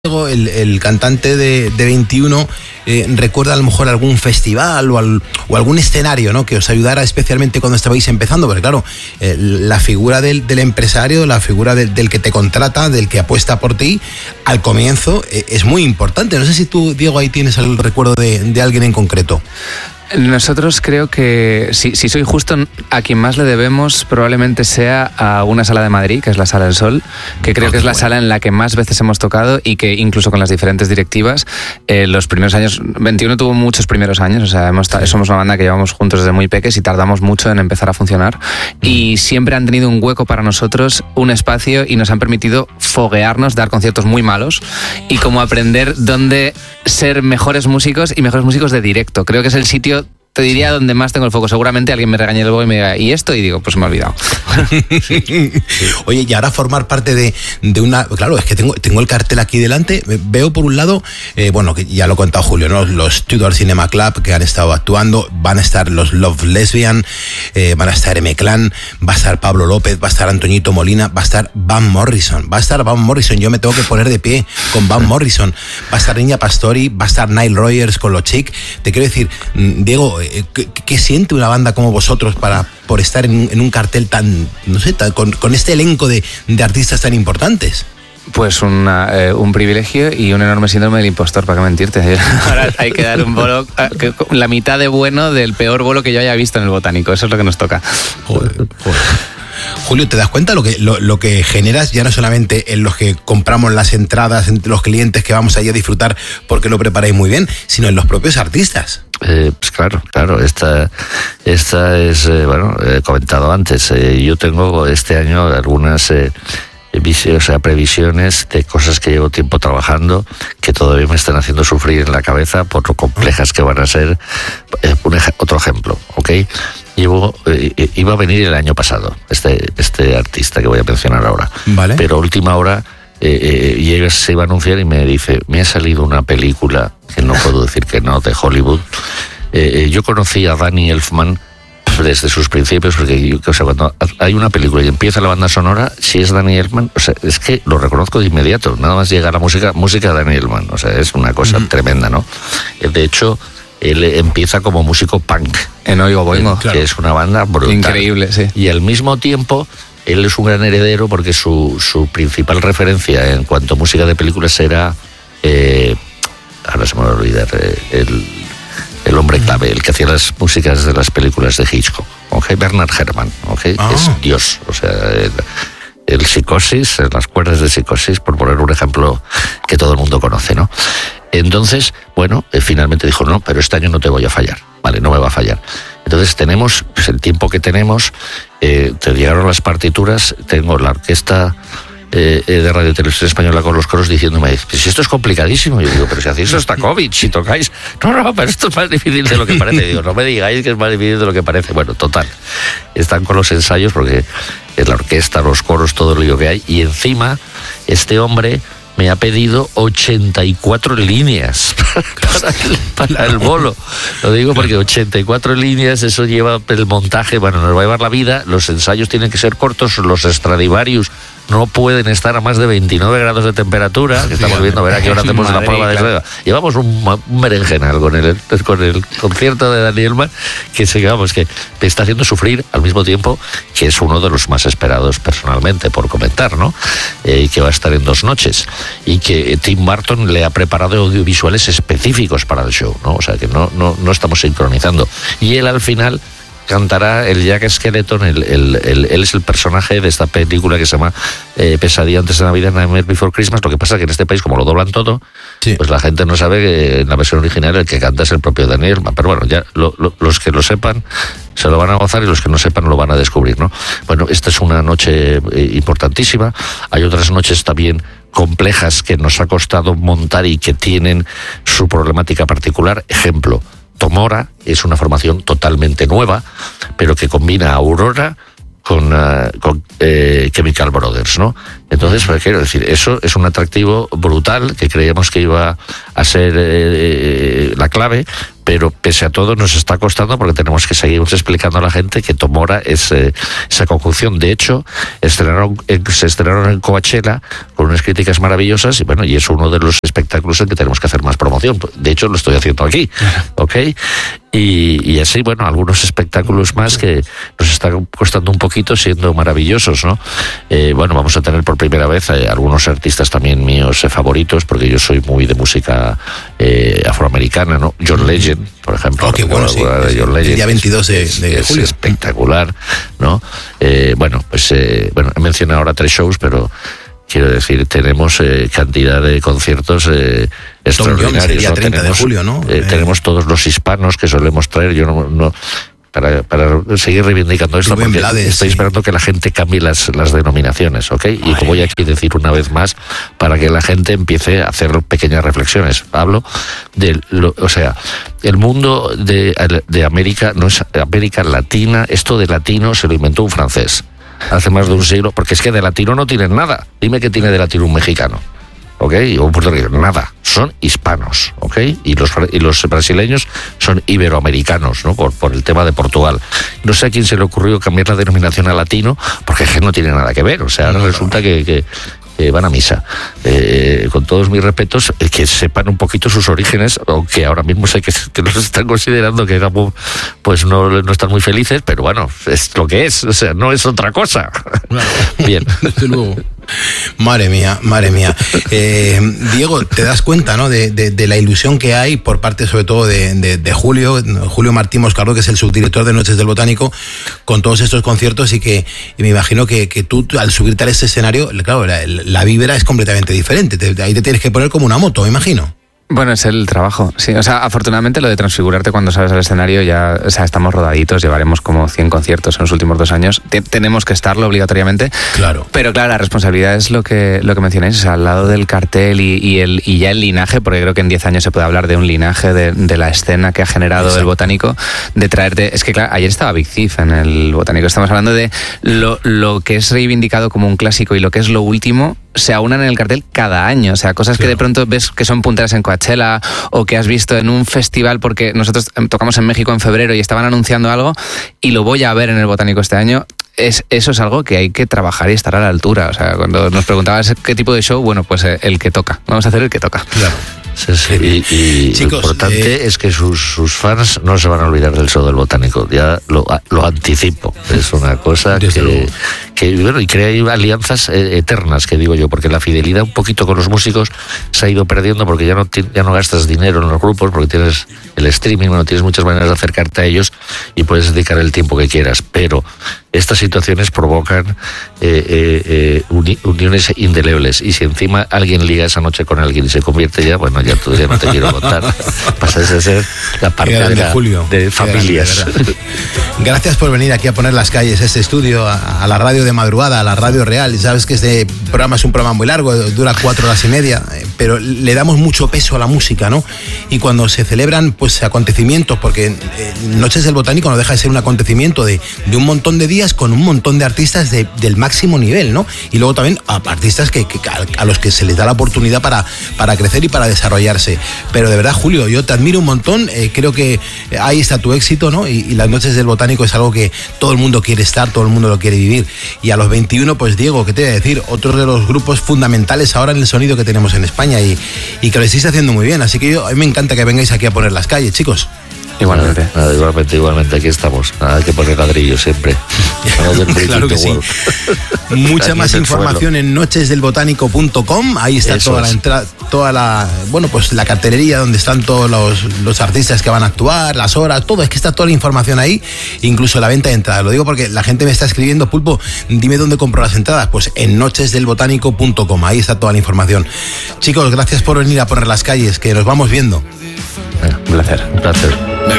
El cantante de 21 recuerda a lo mejor algún festival o algún escenario, ¿no?, que os ayudara especialmente cuando estabais empezando, porque claro, la figura del empresario, la figura del que te contrata, del que apuesta por ti, al comienzo es muy importante. No sé si tú, Diego, ahí tienes el recuerdo de alguien en concreto. Nosotros creo que, si soy justo, a quien más le debemos probablemente sea a una sala de Madrid, que es la Sala del Sol, que creo que es la sala en la que más veces hemos tocado y que incluso con las diferentes directivas, los primeros años, 21 tuvo muchos primeros años, o sea, somos una banda que llevamos juntos desde muy peques y tardamos mucho en empezar a funcionar y siempre han tenido un hueco para nosotros, un espacio, y nos han permitido foguearnos, dar conciertos muy malos y como aprender dónde ser mejores músicos y mejores músicos de directo. Creo que es el sitio, te diría, donde más tengo el foco. Seguramente alguien me regañe luego y me diga, ¿y esto? Y digo, pues me he olvidado. Sí. Oye, y ahora formar parte de una... Claro, es que tengo el cartel aquí delante. Veo por un lado, bueno, que ya lo ha contado Julio, ¿no?, los Tudor Cinema Club que han estado actuando, van a estar los Love Lesbian, van a estar M-Clan, va a estar Pablo López, va a estar Antoñito Molina, va a estar Van Morrison, yo me tengo que poner de pie con Van Morrison, va a estar Niña Pastori, va a estar Nile Rodgers con los Chic. Te quiero decir, Diego, ¿qué siente una banda como vosotros por estar en un cartel tan, no sé, con este elenco de artistas tan importantes? Pues un privilegio y un enorme síndrome del impostor, para qué mentirte. Ahora hay que dar un bolo, la mitad de bueno del peor bolo que yo haya visto en el Botánico. Eso es lo que nos toca. Joder. Julio, ¿te das cuenta lo que generas ya no solamente en los que compramos las entradas, en los clientes que vamos allí a disfrutar porque lo preparáis muy bien, sino en los propios artistas? Pues claro, esta es, bueno, he comentado antes, yo tengo este año algunas previsiones de cosas que llevo tiempo trabajando que todavía me están haciendo sufrir en la cabeza por lo complejas que van a ser. Otro ejemplo, ¿ok? Iba a venir el año pasado este artista que voy a mencionar ahora, ¿vale? Pero a última hora se iba a anunciar y me dice, me ha salido una película, que no puedo decir que no, de Hollywood. Yo conocí a Danny Elfman desde sus principios, porque cuando hay una película y empieza la banda sonora, si es Danny Elfman, es que lo reconozco de inmediato, nada más llega la música de Danny Elfman, es una cosa tremenda, ¿no? De hecho, él empieza como músico punk en Oigo Boingo, que es una banda brutal. Increíble, sí. Y al mismo tiempo, él es un gran heredero porque su principal referencia en cuanto a música de películas era, ahora se me va a olvidar, el hombre clave, el que hacía las músicas de las películas de Hitchcock, ¿okay? Bernard Herrmann, ¿okay? Es Dios, el Psicosis, las cuerdas de Psicosis, por poner un ejemplo que todo el mundo conoce, ¿no? Entonces, bueno, finalmente dijo, no, pero este año no te voy a fallar, ¿vale? No me va a fallar. Entonces tenemos, pues el tiempo que tenemos, te llegaron las partituras, tengo la orquesta de Radio Televisión Española con los coros diciéndome, pues esto es complicadísimo. Yo digo, pero si hacéis Shostakovich, si tocáis, no, pero esto es más difícil de lo que parece. Digo, no me digáis que es más difícil de lo que parece. Bueno, total, están con los ensayos porque es la orquesta, los coros, todo el lío que hay, y encima este hombre me ha pedido 84 líneas para el bolo. Lo digo porque 84 líneas, eso lleva el montaje, bueno, nos va a llevar la vida. Los ensayos tienen que ser cortos, los Stradivarius no pueden estar a más de 29 grados de temperatura, que estamos viendo, a ver a qué hora hacemos la prueba de prueba. Llevamos un berenjenal con el concierto de Danny Elfman, que me está haciendo sufrir al mismo tiempo que es uno de los más esperados personalmente, por comentar, ¿no? Que va a estar en 2 noches y que Tim Burton le ha preparado audiovisuales específicos para el show, ¿no? O sea que no estamos sincronizando. Y él al final cantará el Jack Skeleton, él es el personaje de esta película que se llama Pesadilla antes de Navidad, Nightmare Before Christmas. Lo que pasa es que en este país, como lo doblan todo, sí, pues la gente no sabe que en la versión original el que canta es el propio Danny Elfman. Pero bueno, ya los que lo sepan se lo van a gozar y los que no sepan lo van a descubrir, ¿no? Bueno, esta es una noche importantísima. Hay otras noches también complejas que nos ha costado montar y que tienen su problemática particular. Ejemplo, Tomora es una formación totalmente nueva, pero que combina a Aurora Chemical Brothers, ¿no? Entonces, quiero decir, eso es un atractivo brutal que creíamos que iba a ser la clave, pero pese a todo nos está costando porque tenemos que seguir explicando a la gente que Tomora es esa conjunción. De hecho, se estrenaron en Coachella con unas críticas maravillosas y bueno, y es uno de los espectáculos en que tenemos que hacer más promoción. De hecho, lo estoy haciendo aquí, ¿ok? Y así, bueno, algunos espectáculos más que nos están costando un poquito siendo maravillosos, ¿no? Bueno, vamos a tener por primera vez algunos artistas también míos favoritos, porque yo soy muy de música afroamericana, ¿no? John Legend, por ejemplo. Oh, qué bueno, sí. John Legend, el día 22 de julio. Es espectacular, ¿no? Bueno, pues bueno, he mencionado ahora 3 shows, pero quiero decir, tenemos cantidad de conciertos extraordinarios. El día 30 de julio, ¿no? Tenemos todos los hispanos que solemos traer. Yo no para seguir reivindicando esto, porque estoy esperando que la gente cambie las denominaciones, ¿ok? Y como voy aquí a decir una vez más, para que la gente empiece a hacer pequeñas reflexiones. Hablo o sea, el mundo de América no es América Latina. Esto de latino se lo inventó un francés hace más de un siglo, porque es que de latino no tienen nada. Dime qué tiene de latino un mexicano, ¿ok? O un puertorriqueño, nada. Son hispanos, ¿ok? Y los brasileños son iberoamericanos, ¿no? Por el tema de Portugal. No sé a quién se le ocurrió cambiar la denominación a latino, porque es que no tiene nada que ver. O sea, ahora resulta que van a misa. Con todos mis respetos, que sepan un poquito sus orígenes, aunque ahora mismo sé que los están considerando que pues no están muy felices, pero bueno, es lo que es, o sea, no es otra cosa. Claro. Bien. Desde luego. Madre mía. Diego, te das cuenta, ¿no? De la ilusión que hay por parte, sobre todo, de Julio Martín Moscardo, que es el subdirector de Noches del Botánico, con todos estos conciertos, y me imagino que tú, al subirte a ese escenario, claro, la vibra es completamente diferente. Ahí te tienes que poner como una moto, me imagino. Bueno, es el trabajo, sí. O sea, afortunadamente lo de transfigurarte cuando sales al escenario ya, o sea, estamos rodaditos, llevaremos como 100 conciertos en los últimos 2 años. Tenemos que estarlo obligatoriamente. Claro. Pero claro, la responsabilidad es lo que mencionáis, o sea, al lado del cartel y ya el linaje, porque creo que en 10 años se puede hablar de un linaje de la escena que ha generado Exacto. El Botánico, de traerte... Es que claro, ayer estaba Big Thief en el Botánico, estamos hablando de lo que es reivindicado como un clásico y lo que es lo último, se aunan en el cartel cada año, o sea, cosas claro. Que de pronto ves que son punteras en Coachella o que has visto en un festival, porque nosotros tocamos en México en febrero y estaban anunciando algo y lo voy a ver en el Botánico este año. Eso es algo que hay que trabajar y estar a la altura. O sea, cuando nos preguntabas qué tipo de show, bueno, pues el que toca. Vamos a hacer el que toca. Claro. Sí. Y chicos, lo importante es que sus fans no se van a olvidar del show del Botánico. Ya lo anticipo. Es una cosa que bueno, y crea alianzas eternas, que digo yo, porque la fidelidad un poquito con los músicos se ha ido perdiendo, porque ya no gastas dinero en los grupos, porque tienes el streaming, bueno, tienes muchas maneras de acercarte a ellos y puedes dedicar el tiempo que quieras, pero estas situaciones provocan uniones indelebles, y si encima alguien liga esa noche con alguien y se convierte ya, bueno, ya tú ya no te quiero contar, pasas a ser la parte de familias. Gracias por venir aquí a poner las calles, este estudio, a la radio de madrugada, a la radio real. Sabes que este programa es un programa muy largo, dura 4 horas y media, pero le damos mucho peso a la música, ¿no? Y cuando se celebran pues acontecimientos, porque Noches del Botánico no deja de ser un acontecimiento de un montón de días con un montón de artistas del máximo nivel, ¿no? Y luego también a artistas a los que se les da la oportunidad para crecer y para desarrollarse. Pero de verdad, Julio, yo te admiro un montón, creo que ahí está tu éxito, ¿no? Y las Noches del Botánico es algo que todo el mundo quiere estar, todo el mundo lo quiere vivir. Y a los 21, pues Diego, ¿qué te voy a decir? Otro de los grupos fundamentales ahora en el sonido que tenemos en España, y que lo estáis haciendo muy bien. Así que a mí me encanta que vengáis aquí a poner las calles, chicos. Igualmente. Igualmente, aquí estamos. Hay que poner ladrillos siempre. Claro que sí. Mucha más información en nochesdelbotánico.com. Ahí está toda la cartelería donde están todos los artistas que van a actuar, las horas, todo. Es que está toda la información ahí, incluso la venta de entradas. Lo digo porque la gente me está escribiendo: Pulpo, dime dónde compro las entradas. Pues en nochesdelbotánico.com. Ahí está toda la información. Chicos, gracias por venir a poner las calles, que nos vamos viendo. Un placer.